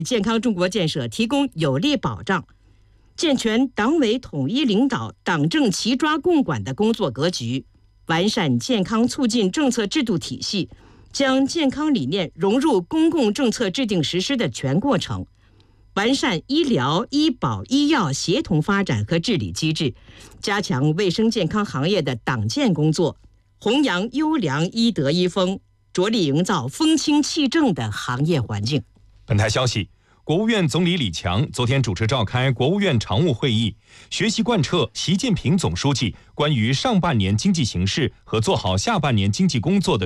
健康中国建设提供有力保障，健全党委统一领导、党政齐抓共管的工作格局，完善健康促进政策制度体系，将健康理念融入公共政策制定实施的全过程，完善医疗、医保、医药协同发展和治理机制，加强卫生健康行业的党建工作，弘扬优良医德医风，着力营造风清气正的行业环境。 本台消息，国务院总理李强昨天主持召开国务院常务会议，学习贯彻习近平总书记关于上半年经济形势和做好下半年经济工作的